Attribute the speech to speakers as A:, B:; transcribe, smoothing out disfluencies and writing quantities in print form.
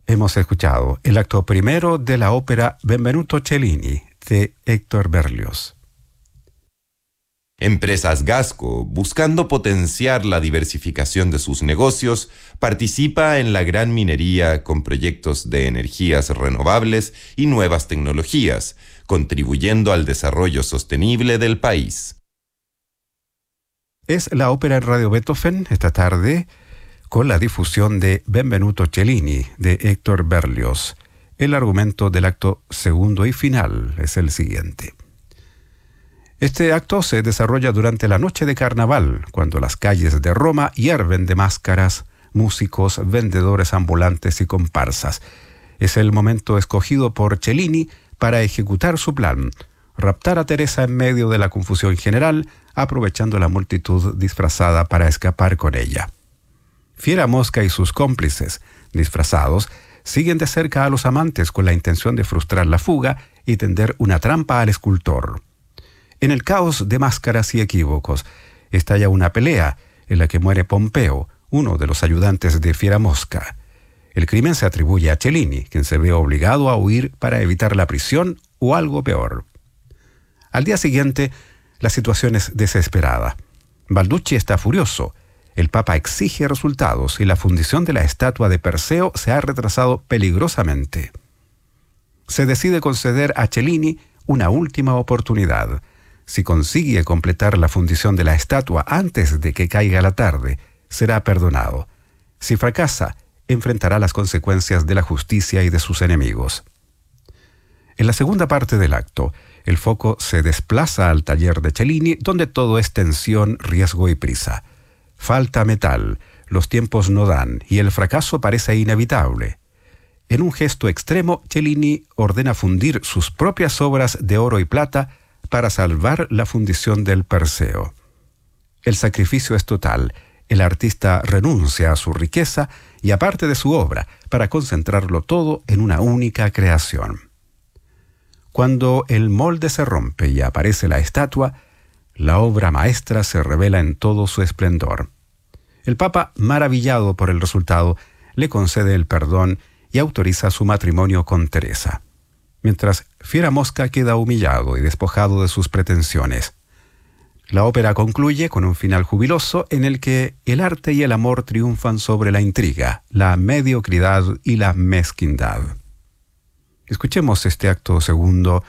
A: Hemos escuchado el acto primero de la ópera Benvenuto Cellini de Héctor Berlioz.
B: Empresas Gasco, buscando potenciar la diversificación de sus negocios, participa en la gran minería con proyectos de energías renovables y nuevas tecnologías, contribuyendo al desarrollo sostenible del país.
A: Es la ópera en Radio Beethoven esta tarde con la difusión de Benvenuto Cellini de Héctor Berlioz. El argumento del acto segundo y final es el siguiente. Este acto se desarrolla durante la noche de carnaval, cuando las calles de Roma hierven de máscaras, músicos, vendedores ambulantes y comparsas. Es el momento escogido por Cellini para ejecutar su plan, raptar a Teresa en medio de la confusión general, aprovechando la multitud disfrazada para escapar con ella. Fiera Mosca y sus cómplices, disfrazados, siguen de cerca a los amantes con la intención de frustrar la fuga y tender una trampa al escultor. En el caos de máscaras y equívocos, estalla una pelea en la que muere Pompeo, uno de los ayudantes de Fiera Mosca. El crimen se atribuye a Cellini, quien se ve obligado a huir para evitar la prisión o algo peor. Al día siguiente, la situación es desesperada. Balducci está furioso. El Papa exige resultados y la fundición de la estatua de Perseo se ha retrasado peligrosamente. Se decide conceder a Cellini una última oportunidad. Si consigue completar la fundición de la estatua antes de que caiga la tarde, será perdonado. Si fracasa, enfrentará las consecuencias de la justicia y de sus enemigos. En la segunda parte del acto, el foco se desplaza al taller de Cellini, donde todo es tensión, riesgo y prisa. Falta metal, los tiempos no dan y el fracaso parece inevitable. En un gesto extremo, Cellini ordena fundir sus propias obras de oro y plata para salvar la fundición del Perseo. El sacrificio es total. El artista renuncia a su riqueza y a parte de su obra para concentrarlo todo en una única creación. Cuando el molde se rompe y aparece la estatua, la obra maestra se revela en todo su esplendor. El Papa, maravillado por el resultado, le concede el perdón y autoriza su matrimonio con Teresa, mientras Fiera Mosca queda humillado y despojado de sus pretensiones. La ópera concluye con un final jubiloso en el que el arte y el amor triunfan sobre la intriga, la mediocridad y la mezquindad. Escuchemos este acto segundo